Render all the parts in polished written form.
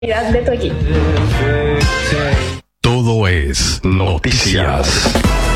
De tu equipo. Todo es noticias.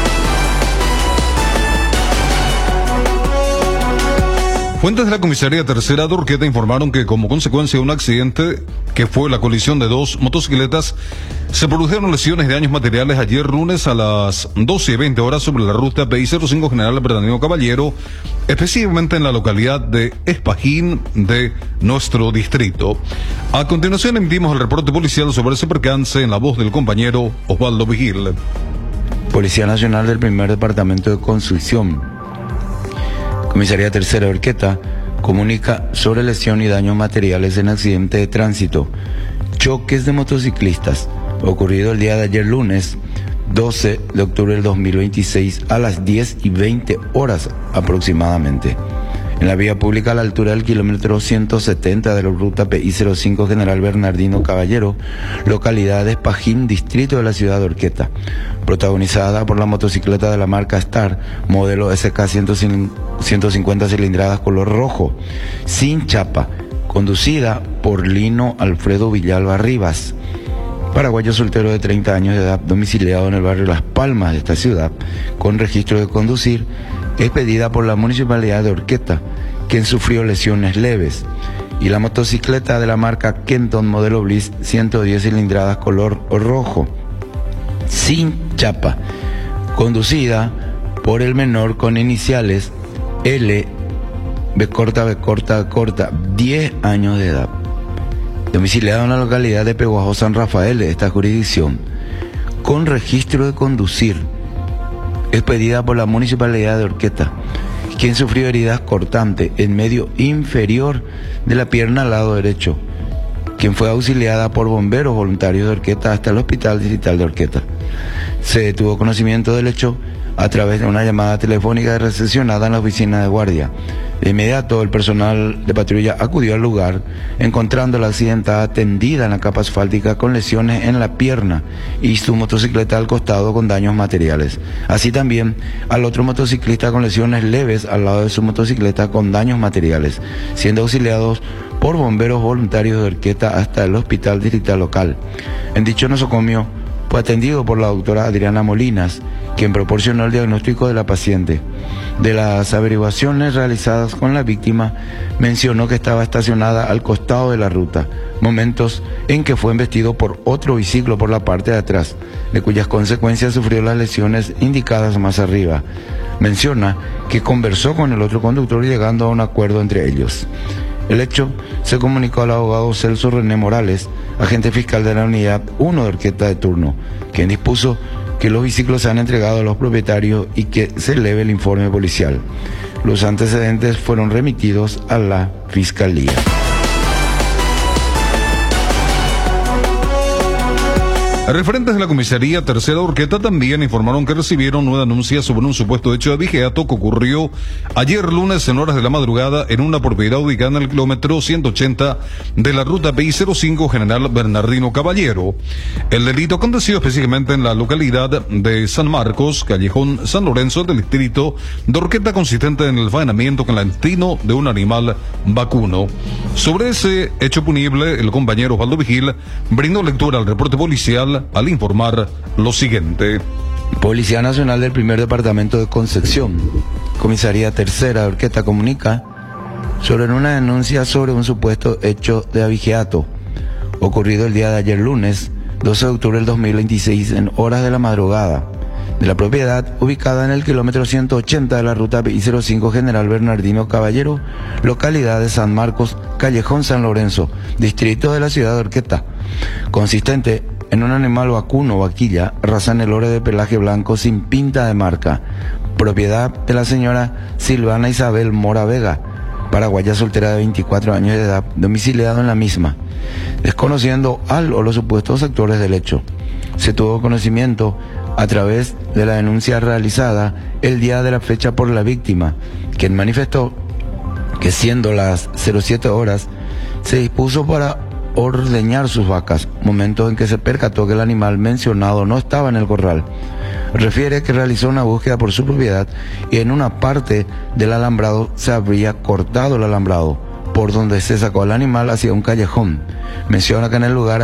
Fuentes de la Comisaría Tercera de Urqueta informaron que como consecuencia de un accidente que fue la colisión de dos motocicletas, se produjeron lesiones de daños materiales ayer lunes a las 12:20 horas sobre la ruta PI-05 General Bernardino Caballero, específicamente en la localidad de Espajín de nuestro distrito. A continuación emitimos el reporte policial sobre ese percance en la voz del compañero Osvaldo Vigil. Policía Nacional del Primer Departamento de Constitución, Comisaría Tercera de Urqueta, comunica sobre lesión y daños materiales en accidente de tránsito, choques de motociclistas, ocurrido el día de ayer lunes 12 de octubre del 2026 a las 10:20 horas aproximadamente, en la vía pública a la altura del kilómetro 170 de la ruta PI-05 General Bernardino Caballero, localidad de Espajín, distrito de la ciudad de Urqueta, protagonizada por la motocicleta de la marca Star, modelo SK 150 cilindradas color rojo, sin chapa, conducida por Lino Alfredo Villalba Rivas, paraguayo soltero de 30 años de edad, domiciliado en el barrio Las Palmas de esta ciudad, con registro de conducir, expedida por la Municipalidad de Urqueta, quien sufrió lesiones leves, y la motocicleta de la marca Kenton modelo Bliss 110 cilindradas color rojo, sin chapa, conducida por el menor con iniciales L, B corta, 10 años de edad, domiciliado en la localidad de Peguajó San Rafael de esta jurisdicción, con registro de conducir, expedida por la Municipalidad de Urqueta, quien sufrió heridas cortantes en medio inferior de la pierna al lado derecho, quien fue auxiliada por bomberos voluntarios de Urqueta hasta el Hospital Distrital de Urqueta. Se tuvo conocimiento del hecho a través de una llamada telefónica recepcionada en la oficina de guardia. De inmediato, el personal de patrulla acudió al lugar, encontrando a la accidentada tendida en la capa asfáltica con lesiones en la pierna y su motocicleta al costado con daños materiales. Así también al otro motociclista con lesiones leves al lado de su motocicleta con daños materiales, siendo auxiliados por bomberos voluntarios de Urqueta hasta el hospital distrital local. En dicho nosocomio fue atendido por la doctora Adriana Molinas, quien proporcionó el diagnóstico de la paciente. De las averiguaciones realizadas con la víctima, mencionó que estaba estacionada al costado de la ruta, momentos en que fue embestido por otro biciclo por la parte de atrás, de cuyas consecuencias sufrió las lesiones indicadas más arriba. Menciona que conversó con el otro conductor llegando a un acuerdo entre ellos. El hecho se comunicó al abogado Celso René Morales, agente fiscal de la unidad 1 de Urqueta de turno, quien dispuso que los biciclos sean entregados a los propietarios y que se eleve el informe policial. Los antecedentes fueron remitidos a la Fiscalía. Referentes de la Comisaría Tercera de Urqueta también informaron que recibieron una denuncia sobre un supuesto hecho de abigeato que ocurrió ayer lunes en horas de la madrugada en una propiedad ubicada en el kilómetro 180 de la ruta PI-05 General Bernardino Caballero. El delito aconteció específicamente en la localidad de San Marcos, callejón San Lorenzo del distrito de Urqueta, consistente en el faenamiento con el intestino de un animal vacuno. Sobre ese hecho punible, el compañero Osvaldo Vigil brindó lectura al reporte policial al informar lo siguiente. Policía Nacional del Primer Departamento de Concepción, Comisaría Tercera de Urqueta, comunica sobre una denuncia sobre un supuesto hecho de abigeato ocurrido el día de ayer lunes 12 de octubre del 2026 en horas de la madrugada de la propiedad ubicada en el kilómetro 180 de la ruta PI-05 General Bernardino Caballero, localidad de San Marcos, callejón San Lorenzo, distrito de la ciudad de Urqueta, consistente en un animal vacuno o vaquilla, raza Nelore de pelaje blanco sin pinta de marca, propiedad de la señora Silvana Isabel Mora Vega, paraguaya soltera de 24 años de edad, domiciliado en la misma. Desconociendo al o los supuestos actores del hecho, se tuvo conocimiento a través de la denuncia realizada el día de la fecha por la víctima, quien manifestó que siendo las 07 horas, se dispuso para ordeñar sus vacas, momento en que se percató que el animal mencionado no estaba en el corral. Refiere que realizó una búsqueda por su propiedad y en una parte del alambrado se habría cortado el alambrado, por donde se sacó al animal hacia un callejón. Menciona que en el lugar